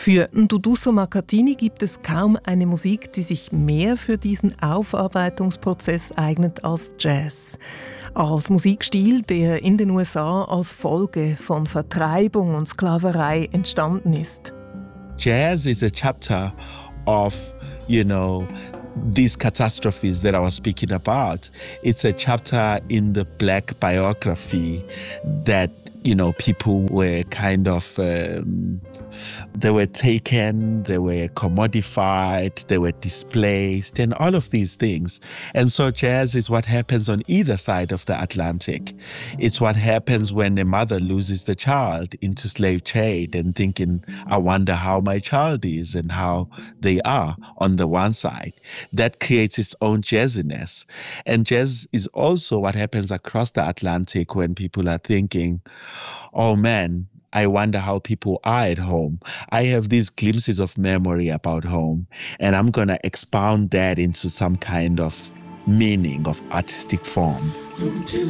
Für Nduduso Makhathini gibt es kaum eine Musik, die sich mehr für diesen Aufarbeitungsprozess eignet als Jazz. Als Musikstil, der in den USA als Folge von Vertreibung und Sklaverei entstanden ist. Jazz is a chapter of, these catastrophes that I was speaking about. It's a chapter in the Black biography that people were kind of, they were taken, they were commodified, they were displaced, and all of these things. And so jazz is what happens on either side of the Atlantic. It's what happens when a mother loses the child into slave trade and thinking, I wonder how my child is and how they are on the one side. That creates its own jazziness. And jazz is also what happens across the Atlantic when people are thinking, oh man, I wonder how people are at home. I have these glimpses of memory about home, and I'm going to expound that into some kind of meaning of artistic form.